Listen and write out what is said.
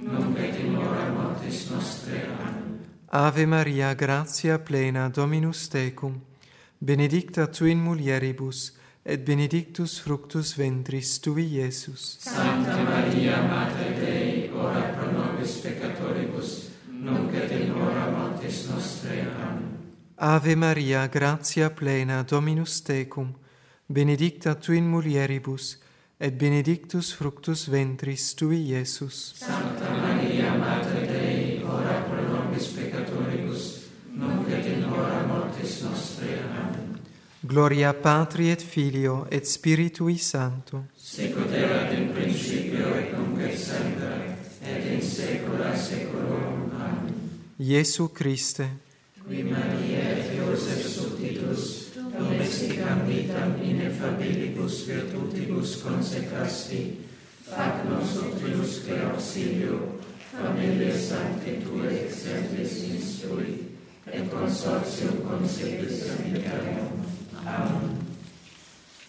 nunc et in hora mortis nostre. Amen. Ave Maria, gratia plena, Dominus tecum, benedicta tu in mulieribus, et benedictus fructus ventris tui, Iesus. Sancta Maria, Mater Dei, ora pro nobis peccatoribus, nunc et in hora mortis nostre. Amen. Ave Maria, gratia plena, Dominus tecum, benedicta tu in mulieribus, et benedictus fructus ventris tui, Iesus. Sancta Maria, Mater Dei, ora pro nobis peccatoribus, nunc et in hora mortis nostre. Amen. Gloria Patri et Filio et Spiritui Sancto. Sicut erat in principio et nunc et semper, et in saecula saeculorum. Amen. Iesu Christe, Qui Maria et Iosef subtitus, domesticam vitam ineffabilibus virtutibus consecrasti, fac nos utilusque auxilio, familiae sancti Tue exercis instrui, et consortium concedis